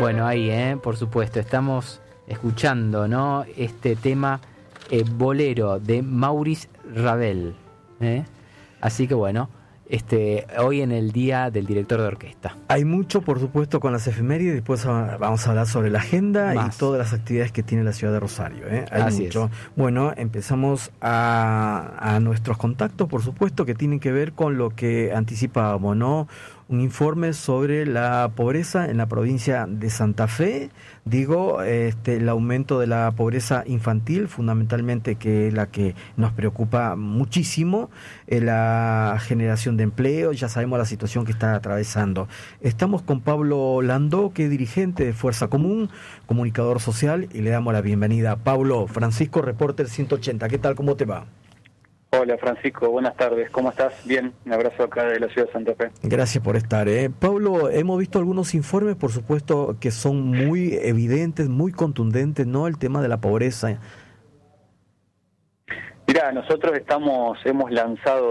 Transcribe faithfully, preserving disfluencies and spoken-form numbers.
Bueno, ahí, eh, por supuesto, estamos escuchando, ¿no? Este tema eh, Bolero de Maurice Ravel, ¿eh? Así que bueno, este hoy en el Día del Director de Orquesta. Hay mucho, por supuesto, con las efemérides. Después vamos a hablar sobre la agenda Más. y todas las actividades que tiene la ciudad de Rosario, ¿eh? Hay Así mucho. es. Bueno, empezamos a, a nuestros contactos, por supuesto, que tienen que ver con lo que anticipábamos, ¿no? Un informe sobre la pobreza en la provincia de Santa Fe. Digo, este, el aumento de la pobreza infantil, fundamentalmente, que es la que nos preocupa muchísimo, eh, la generación de empleo. Ya sabemos la situación que está atravesando. Estamos con Pablo Landó, que es dirigente de Fuerza Común, comunicador social, y le damos la bienvenida. Pablo, Francisco, Reporter ciento ochenta, ¿qué tal? ¿Cómo te va? Hola Francisco, buenas tardes, ¿cómo estás? Bien, un abrazo acá de la ciudad de Santa Fe. Gracias por estar. ¿eh? Pablo, hemos visto algunos informes, por supuesto, que son muy evidentes, muy contundentes, ¿no? El tema de la pobreza. Mirá, nosotros estamos, hemos lanzado